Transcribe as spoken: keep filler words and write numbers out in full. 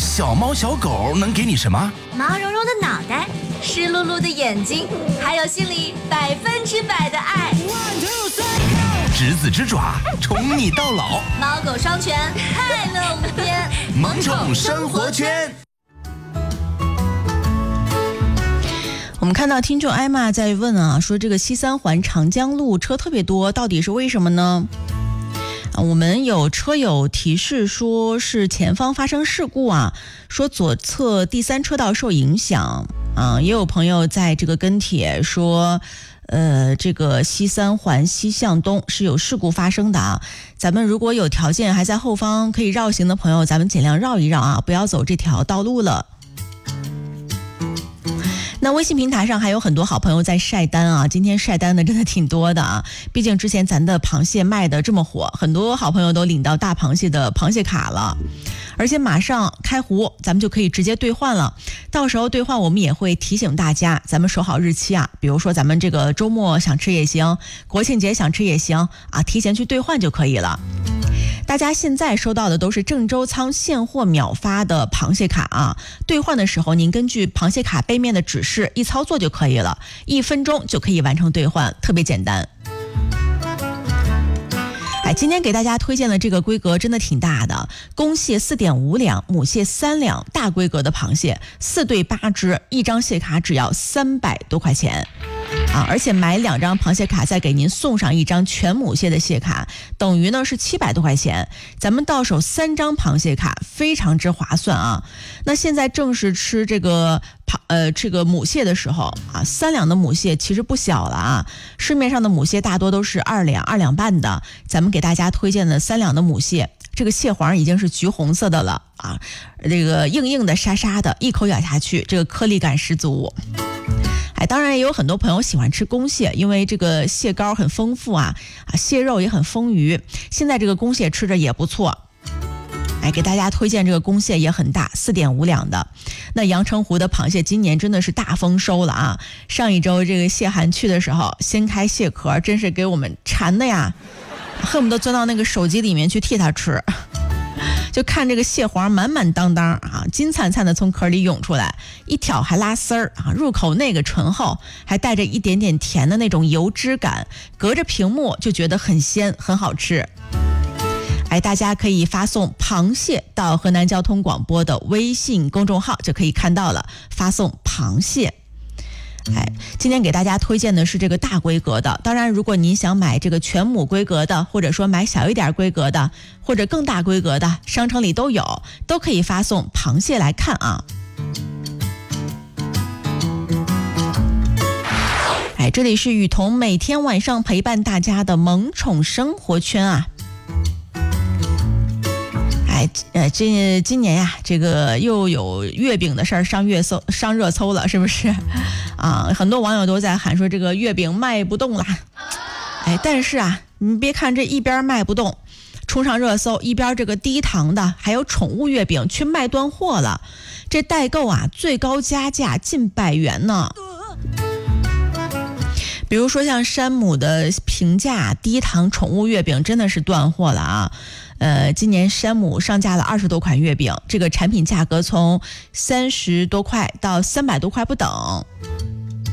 小猫小狗能给你什么？ 毛茸茸的脑袋，湿漉漉的眼睛，还有心里百分之百的爱。 执子之爪，宠你到老。 猫狗双全，快乐无边。 萌宠生活圈。 我们看到听众艾玛在问啊，说这个西三环长江路车特别多，到底是为什么呢？啊，我们有车友提示说是前方发生事故啊，说左侧第三车道受影响啊，也有朋友在这个跟帖说。呃，这个西三环西向东是有事故发生的啊。咱们如果有条件还在后方可以绕行的朋友，咱们尽量绕一绕啊，不要走这条道路了。那微信平台上还有很多好朋友在晒单啊，今天晒单的真的挺多的啊。毕竟之前咱的螃蟹卖的这么火，很多好朋友都领到大螃蟹的螃蟹卡了，而且马上开壶，咱们就可以直接兑换了。到时候兑换我们也会提醒大家，咱们守好日期啊。比如说咱们这个周末想吃也行，国庆节想吃也行啊，提前去兑换就可以了。大家现在收到的都是郑州仓现货秒发的螃蟹卡啊，兑换的时候您根据螃蟹卡背面的指示一操作就可以了，一分钟就可以完成兑换，特别简单。哎，今天给大家推荐的这个规格真的挺大的，公蟹 四点五两，母蟹三两，大规格的螃蟹四对八只，一张蟹卡只要三百多块钱。啊，而且买两张螃蟹卡再给您送上一张全母蟹的蟹卡，等于呢是七百多块钱，咱们到手三张螃蟹卡，非常之划算啊。那现在正是吃这个螃呃这个母蟹的时候啊，三两的母蟹其实不小了啊，市面上的母蟹大多都是二两二两半的，咱们给大家推荐的三两的母蟹，这个蟹黄已经是橘红色的了啊，这个硬硬的沙沙的，一口咬下去，这个颗粒感十足。哎，当然也有很多朋友喜欢吃公蟹，因为这个蟹膏很丰富啊，啊，蟹肉也很丰腴。现在这个公蟹吃着也不错。哎，给大家推荐这个公蟹也很大， 四点五两的。那阳澄湖的螃蟹今年真的是大丰收了啊！上一周这个蟹寒去的时候，掀开蟹壳，真是给我们馋的呀，恨不得钻到那个手机里面去替它吃。就看这个蟹黄满满当当啊，金灿灿的从壳里涌出来，一挑还拉丝儿啊，入口那个醇厚，还带着一点点甜的那种油脂感，隔着屏幕就觉得很鲜很好吃。哎，大家可以发送螃蟹到河南交通广播的微信公众号就可以看到了，发送螃蟹。哎，今天给大家推荐的是这个大规格的，当然如果您想买这个全母规格的，或者说买小一点规格的，或者更大规格的，商城里都有，都可以发送螃蟹来看啊。哎，这里是雨桐每天晚上陪伴大家的萌宠生活圈啊。哎，呃，这今年呀，这个又有月饼的事儿上热搜，上热搜了，是不是？啊，很多网友都在喊说这个月饼卖不动啦。哎，但是啊，你别看这一边卖不动，冲上热搜，一边这个低糖的还有宠物月饼却卖断货了，这代购啊，最高加价近百元呢。比如说像山姆的平价低糖宠物月饼真的是断货了啊。呃，今年山姆上架了二十多款月饼，这个产品价格从三十多块到三百多块不等。